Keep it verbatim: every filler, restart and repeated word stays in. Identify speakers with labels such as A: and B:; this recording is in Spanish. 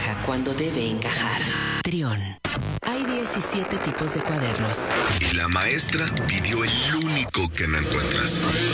A: encaja cuando debe encajar. Trión. Hay diecisiete tipos de cuadernos.
B: Y la maestra pidió el único que no encuentras.